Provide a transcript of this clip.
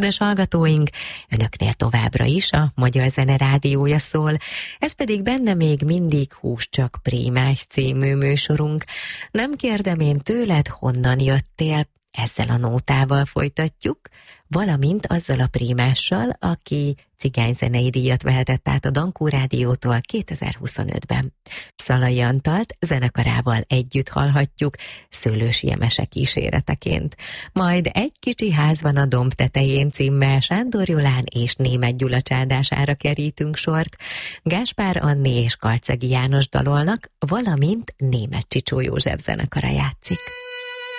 Kedves hallgatóink, önöknél továbbra is a Magyar Zene Rádiója szól, ez pedig benne még mindig Hús csak Prémás című műsorunk. Nem kérdem én tőled, honnan jöttél, ezzel a nótával folytatjuk, valamint azzal a prímással, aki cigányzenei díjat vehetett át a Dankó Rádiótól 2025-ben. Szalai Antalt zenekarával együtt hallhatjuk Szőlősi Jemese kíséreteként. Majd Egy kicsi ház van a domb tetején címmel Sándor Jolán és Németh Gyula csádására kerítünk sort. Gáspár Anni és Karczegi János dalolnak, valamint Németh Csicsó József zenekara játszik.